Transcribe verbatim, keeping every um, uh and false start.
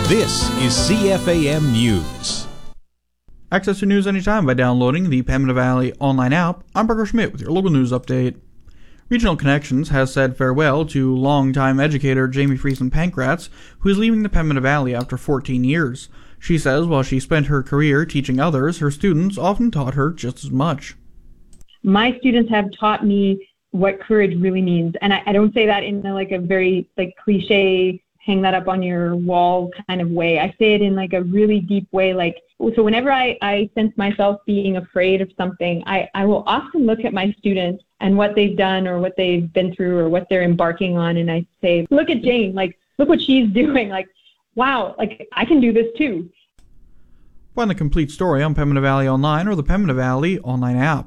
This is C F A M News. Access to news anytime by downloading the Pembina Valley online app. I'm Parker Schmidt with your local news update. Regional Connections has said farewell to longtime educator Jamie Friesen Pankratz, who is leaving the Pembina Valley after fourteen years. She says while she spent her career teaching others, her students often taught her just as much. My students have taught me what courage really means, and I, I don't say that in a, like a very like cliche, hang that up on your wall kind of way. I say it in like a really deep way. Like, so whenever I, I sense myself being afraid of something, I, I will often look at my students and what they've done or what they've been through or what they're embarking on. And I say, look at Jane, like, look what she's doing. Like, wow, like I can do this too. Find the complete story on Pembina Valley Online or the Pembina Valley online app.